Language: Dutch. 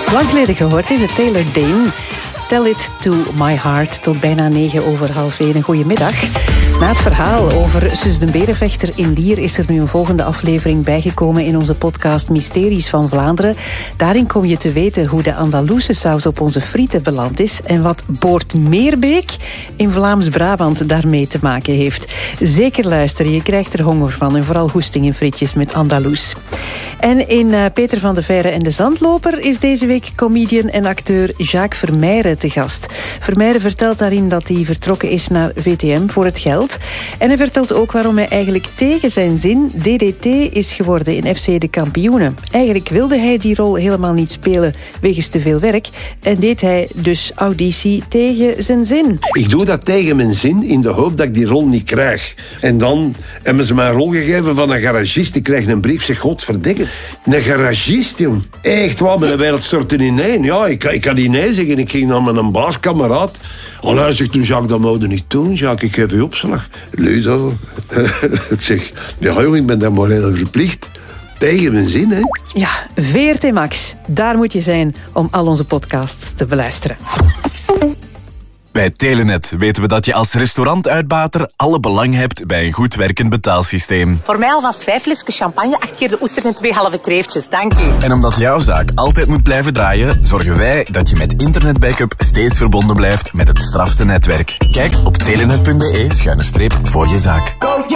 Lang geleden gehoord is het Taylor Dayne. Tell it to my heart. Tot bijna 1:09. Goedemiddag. Na het verhaal over Sus den Berenvechter in Lier is er nu een volgende aflevering bijgekomen in onze podcast Mysteries van Vlaanderen. Daarin kom je te weten hoe de Andalouse saus op onze frieten beland is en wat Boortmeerbeek in Vlaams-Brabant daarmee te maken heeft. Zeker luisteren, je krijgt er honger van en vooral goesting in frietjes met Andaloes. En in Peter van de Veire en de Zandloper is deze week comedian en acteur Jacques Vermeijren te gast. Vermeijren vertelt daarin dat hij vertrokken is naar VTM voor het geld. En hij vertelt ook waarom hij eigenlijk tegen zijn zin DDT is geworden in FC De Kampioenen. Eigenlijk wilde hij die rol helemaal niet spelen wegens te veel werk en deed hij dus auditie tegen zijn zin. Ik doe dat tegen mijn zin in de hoop dat ik die rol niet krijg. En dan hebben ze mij een rol gegeven van een garagist. Ik krijg een brief, zeg godverdikke. Een garagist, jong. Echt waar, mijn wereld stortte ineen. Ja, ik kan niet nee zeggen. Ik ging naar mijn baaskameraad. Allee, zegt toen, Jacques, dat mogen niet doen. Jacques, ik geef je opslag. Ludo. Ik zeg, ja jong, ik ben daar moreel verplicht. Tegen mijn zin, hè. Ja, VRT Max. Daar moet je zijn om al onze podcasts te beluisteren. Bij Telenet weten we dat je als restaurantuitbater alle belang hebt bij een goed werkend betaalsysteem. Voor mij alvast 5 flesjes champagne, 8 keer de oesters en 2 halve treefjes. Dank u. En omdat jouw zaak altijd moet blijven draaien, zorgen wij dat je met internetbackup steeds verbonden blijft met het strafste netwerk. Kijk op telenet.be/voor je zaak.